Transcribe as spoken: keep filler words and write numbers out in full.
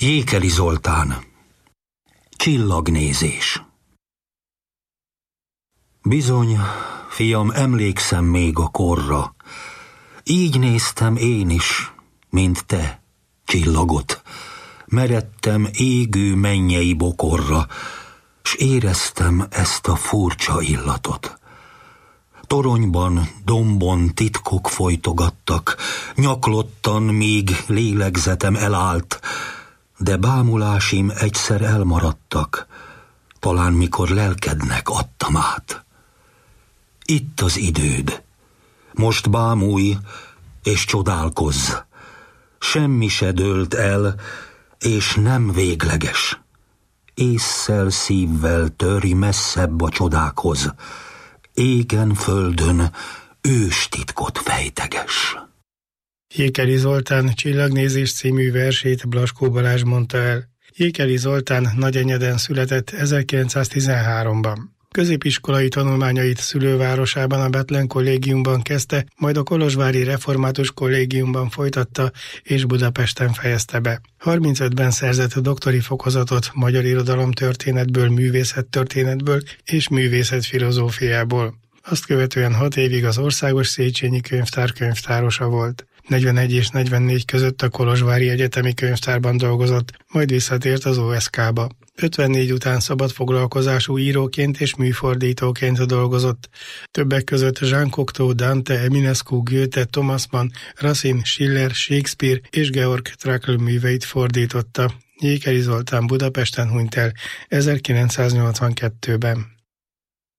Jékeli Zoltán. Csillagnézés. Bizony, fiam, emlékszem még a korra. Így néztem én is, mint te, csillagot. Meredtem égő mennyei bokorra, s éreztem ezt a furcsa illatot. Toronyban, dombon titkok folytogattak, nyaklottan, míg lélegzetem elállt, de bámulásim egyszer elmaradtak, talán mikor lelkednek adtam át. Itt az időd, most bámulj és csodálkozz, semmi se dőlt el, és nem végleges. Ésszel, szívvel törj messzebb a csodákhoz, égen, földön őstitkot fejteges. Jékeli Zoltán Csillagnézés című versét Blaskó Balázs mondta el. Jékeli Zoltán Nagyenyeden született ezerkilencszáztizenháromban. Középiskolai tanulmányait szülővárosában, a Bethlen kollégiumban kezdte, majd a kolozsvári református kollégiumban folytatta és Budapesten fejezte be. harmincötben szerzett doktori fokozatot magyar irodalomtörténetből, művészettörténetből és művészetfilozófiából. Azt követően hat évig az Országos Széchenyi Könyvtár könyvtárosa volt. negyvenegy és negyvennégy között a Kolozsvári Egyetemi Könyvtárban dolgozott, majd visszatért az o es ká-ba. ötvennégy után szabadfoglalkozású íróként és műfordítóként dolgozott. Többek között Jean Cocteau, Dante, Eminescu, Goethe, Thomas Mann, Racine, Schiller, Shakespeare és Georg Trakl műveit fordította. Jékeli Zoltán Budapesten hunyt el ezerkilencszáznyolcvankettőben.